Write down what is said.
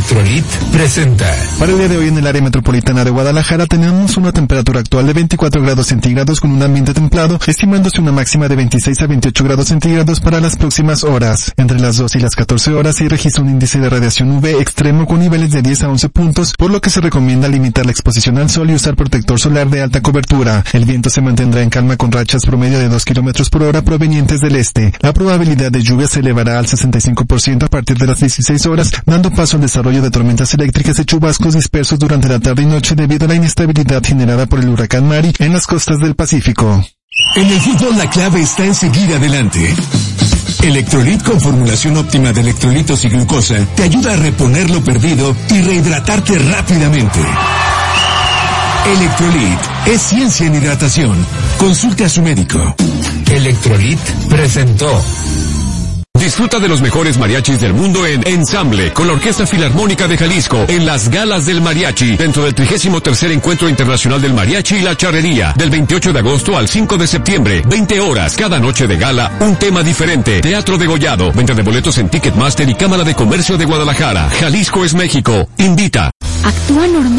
Electrolit presenta. Para el día de hoy en el área metropolitana de Guadalajara tenemos una temperatura actual de 24 grados centígrados con un ambiente templado, estimándose una máxima de 26 a 28 grados centígrados para las próximas horas. Entre las 2 y las 14 horas se registra un índice de radiación UV extremo con niveles de 10 a 11 puntos, por lo que se recomienda limitar la exposición al sol y usar protector solar de alta cobertura. El viento se mantendrá en calma con rachas promedio de 2 km por hora provenientes del este. La probabilidad de lluvia se elevará al 65% a partir de las 16 horas, dando paso al desarrollo de tormentas eléctricas y chubascos dispersos durante la tarde y noche debido a la inestabilidad generada por el huracán Mari en las costas del Pacífico. En el fútbol la clave está en seguir adelante. Electrolit con formulación óptima de electrolitos y glucosa te ayuda a reponer lo perdido y rehidratarte rápidamente. Electrolit es ciencia en hidratación. Consulte a su médico. Electrolit presentó. Disfruta de los mejores mariachis del mundo en Ensamble, con la Orquesta Filarmónica de Jalisco, en las Galas del Mariachi, dentro del 33º Encuentro Internacional del Mariachi y la Charrería, del 28 de agosto al 5 de septiembre, 20 horas, cada noche de gala, un tema diferente, Teatro degollado, venta de boletos en Ticketmaster y Cámara de Comercio de Guadalajara. Jalisco es México, invita. Actúa normal.